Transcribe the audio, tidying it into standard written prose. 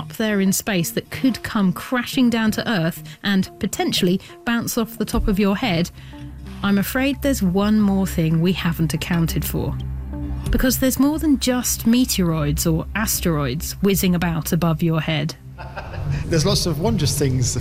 up there in space that could come crashing down to Earth and potentially bounce off the top of your head, I'm afraid there's one more thing we haven't accounted for. Because there's more than just meteoroids or asteroids whizzing about above your head. There's lots of wondrous things